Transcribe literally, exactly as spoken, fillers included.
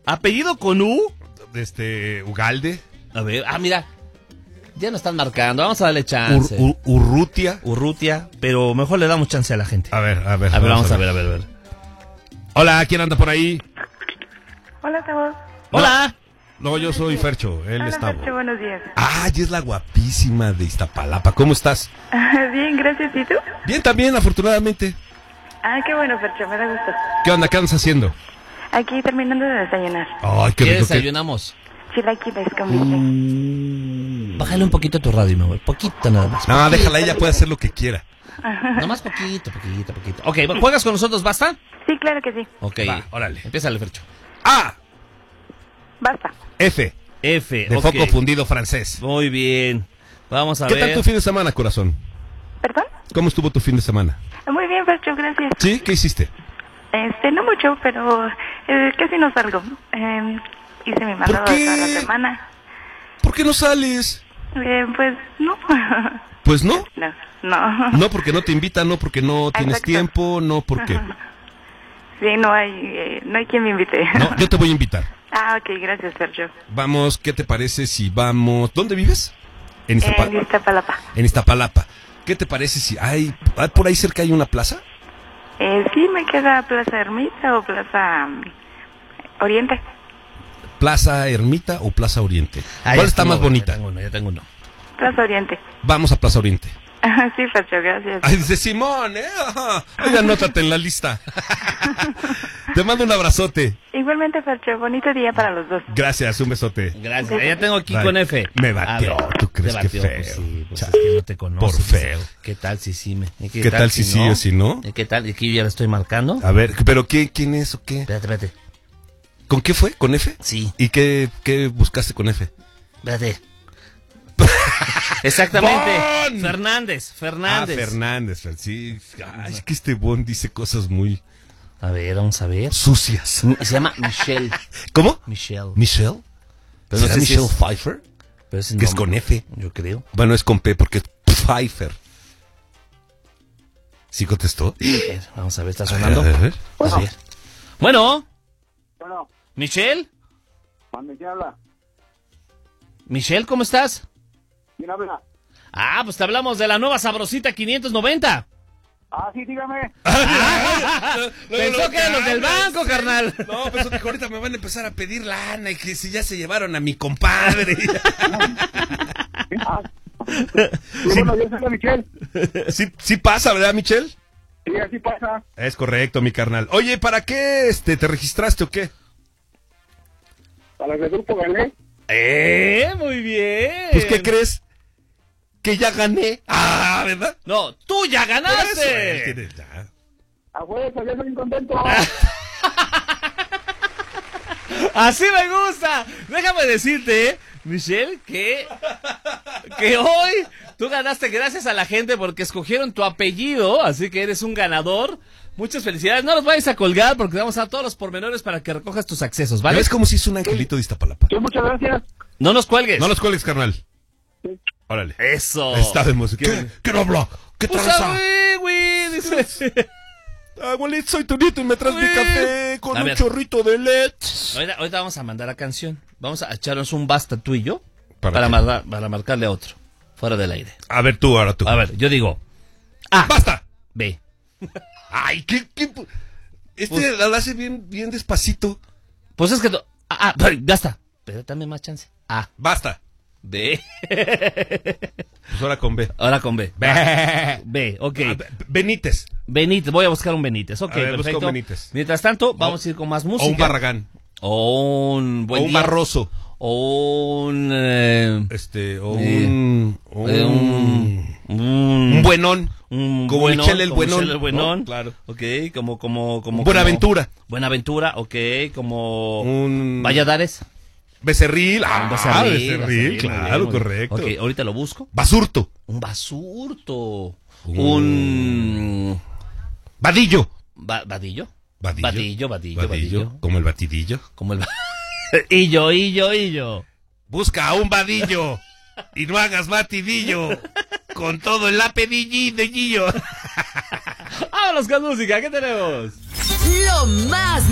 ¿Apellido con U? Este, Ugalde. A ver, ah, mira. Ya nos están marcando, vamos a darle chance. Ur, Ur, Urrutia. Urrutia, pero mejor le damos chance a la gente. A ver, a ver. A ver, vamos a ver, a ver, a ver. Hola, ¿quién anda por ahí? Hola, Tavo. Hola. No, yo soy Fercho, él Hola, es Tavo. Fercho, buenos días. Ah, y es la guapísima de Iztapalapa. ¿Cómo estás? Bien, gracias. ¿Y tú? Bien, también, afortunadamente. Ah, qué bueno, Fercho, me da gusto. ¿Qué onda? ¿Qué andas haciendo? Aquí terminando de desayunar. Ay, qué ¿Qué rico. desayunamos? Chilaquiles con bistec. Bájale un poquito tu radio, mi amor. Poquito nada más. No, déjala, ella puede hacer lo que quiera. Nada más poquito, poquito, poquito. Ok, ¿juegas con nosotros, basta? Sí, claro que sí. Ok, Va, órale. Empieza el Fercho. A, Basta. F, F, de ok. foco fundido francés. Muy bien. Vamos a ¿Qué ver. tal tu fin de semana, corazón? ¿Perdón? ¿Cómo estuvo tu fin de semana? Muy bien, Fercho, gracias. ¿Sí? ¿Qué hiciste? Este, no mucho, pero eh, casi no salgo. Eh, hice mi mandado qué? de toda la semana. ¿Por qué no sales? Eh, pues, no. Pues no. no, no. No porque no te invitan, no porque no tienes Exacto. tiempo, no porque... Sí, no hay, eh, no hay quien me invite. No, yo te voy a invitar. Ah, ok, gracias, Fercho. Vamos, ¿qué te parece si vamos... ¿Dónde vives? En En Iztapalapa. Iztapalapa. En Iztapalapa. ¿Qué te parece si hay... ¿hay por ahí cerca hay una plaza? Eh, sí, me queda Plaza Ermita o Plaza um, Oriente. ¿Plaza Ermita o Plaza Oriente? Ah, ¿Cuál ya está tengo más uno, bonita? Ya tengo uno, ya tengo uno. Plaza Oriente. Vamos a Plaza Oriente. Sí, Fercho, gracias. Ay, dice Simón, ¿eh? Ajá. Oiga, anótate en la lista. Te mando un abrazote. Igualmente, Fercho, bonito día para los dos. Gracias, un besote. Gracias. Ya tengo aquí Bye. con F. Me A batió. ver, ¿Tú crees te que batió? feo? Pues sí, pues Chale. es que no te conozco. Por feo. ¿Qué tal si sí me? ¿Qué, ¿Qué tal si sí o si no? ¿Qué tal? ¿Y aquí yo ya la estoy marcando? A ver, ¿pero qué, quién es o qué? Espérate, espérate. ¿Con qué fue? ¿Con F? Sí, ¿Y qué, qué buscaste con F? espérate. Exactamente. ¡Bon! Fernández, Fernández. Ah, Fernández, Fer- sí. Ay, es que este Bon dice cosas muy A ver, vamos a ver. sucias. Se llama Michelle. ¿Cómo? Michelle. ¿Michelle? Pero no ¿Será sé si Michelle es- Pfeiffer? Pero ese Que es nombre, con F. Yo creo. Bueno, es con P porque es Pfeiffer. ¿Sí contestó? A ver, vamos a ver, ¿está sonando? A ver, a ver. A ver. Bueno, Bueno, Michelle. ¿cuándo quién habla? Michelle, ¿cómo estás? ¿Quién habla? Ah, pues te hablamos de la nueva Sabrosita quinientos noventa. Ah, sí, dígame. Pensó que eran los del banco, carnal. No, pensó que ahorita me van a empezar a pedir lana y que si ya se llevaron a mi compadre. Ah, sí, bueno, yo soy la Michelle. Sí, sí pasa, ¿verdad, Michelle? Sí, así pasa. Es correcto, mi carnal. Oye, ¿para qué este te registraste o qué? Para el grupo gané. Eh, muy bien. Pues, ¿qué crees? Que ya gané. Ah, ¿verdad? No, tú ya Por eso, él ganaste. tiene- ya. A fuerza, yo soy contento. Así me gusta. Déjame decirte, Michelle, que, que hoy tú ganaste gracias a la gente porque escogieron tu apellido, así que eres un ganador. Muchas felicidades. No los vayas a colgar porque te vamos a dar todos los pormenores para que recojas tus accesos, ¿vale? ¿Ves cómo si es un angelito de Iztapalapa? Sí, muchas gracias. No nos cuelgues. No los cuelgues, carnal. Órale. Eso. Está de música. ¿Qué? ¿Qué no habla? ¿Qué Pues, tranza? güey, güey, dice. Abuelito, soy tu nieto y me traes mi Güey. café con A un ver. chorrito de leche. Ahorita, ahorita vamos a mandar la canción. Vamos a echarnos un basta tú y yo ¿Para para, qué? marcar, para marcarle a otro. Fuera del aire. A ver tú, ahora tú. A ver, yo digo A. ¡Basta! B. Ay, qué... qué pu- este Pues- lo hace bien, bien despacito. Pues es que... tú- Ah, ah, ya está. Pero dame más chance. A. Basta. B. Pues ahora con B. Ahora con B. B. B, ok. Ah, Be- Benítez. Benítez, voy a buscar un Benítez. Ok, A ver, busca perfecto. un Benítez. Mientras tanto, vamos a ir con más música. O un Barragán. O un buen o un día. Barroso. O un... eh, Este, o Eh, un... o eh, un... un... un buenón. Un Como buenón, Michelle el como Buenón, Michelle el Buenón. ¿no? Claro. Ok, como, como, como. Buenaventura. como- Buenaventura, ok, como. Un... Valladares. Becerril. Ah, Becerril, Becerril, Becerril, muy claro, bien, muy bien. correcto. Ok, ahorita lo busco. Basurto. Un basurto. Un- Un. Vadillo. ba- ¿Vadillo? Vadillo. Vadillo, vadillo, vadillo. Como el batidillo. Como el. y yo, y yo, y yo. Busca a un vadillo y no hagas batidillo con todo el apedillillo. Vámonos con música, ¿qué tenemos? Lo más